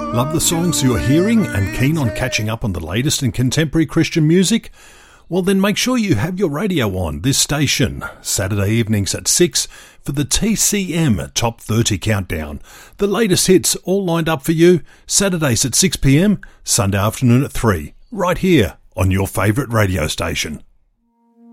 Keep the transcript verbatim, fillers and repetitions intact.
Love the songs you're hearing and keen on catching up on the latest in contemporary Christian music? Well, then make sure you have your radio on this station, Saturday evenings at six for the T C M Top thirty Countdown. The latest hits all lined up for you, Saturdays at six p m, Sunday afternoon at three, right here on your favourite radio station.